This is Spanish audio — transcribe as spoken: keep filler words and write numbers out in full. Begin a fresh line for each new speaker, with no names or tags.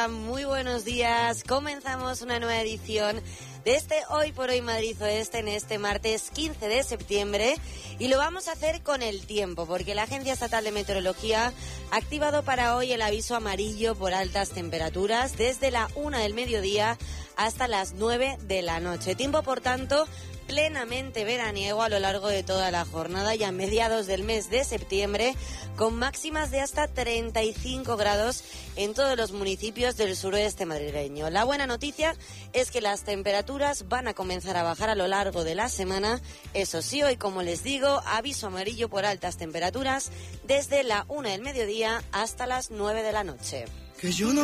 Hola, muy buenos días. Comenzamos una nueva edición de este Hoy por Hoy Madrid Oeste en este martes quince de septiembre y lo vamos a hacer con el tiempo porque la Agencia Estatal de Meteorología ha activado para hoy el aviso amarillo por altas temperaturas desde la una del mediodía hasta las nueve de la noche. Tiempo, por tanto, plenamente veraniego a lo largo de toda la jornada y a mediados del mes de septiembre, con máximas de hasta treinta y cinco grados en todos los municipios del suroeste madrileño. La buena noticia es que las temperaturas van a comenzar a bajar a lo largo de la semana. Eso sí, hoy, como les digo, aviso amarillo por altas temperaturas desde la una del mediodía hasta las nueve de la noche.
Que yo no